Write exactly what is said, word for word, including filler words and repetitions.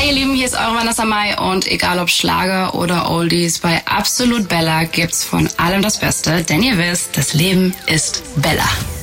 ihr Lieben, hier ist eure Vanessa Mai und egal ob Schlager oder Oldies, bei Absolut Bella gibt's von allem das Beste, denn ihr wisst, das Leben ist Bella.